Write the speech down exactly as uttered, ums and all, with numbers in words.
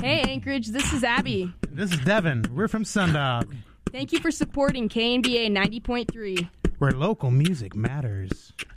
Hey, Anchorage, this is Abby. This is Devin. We're from Sundog. Thank you for supporting K N B A ninety point three. Where local music matters.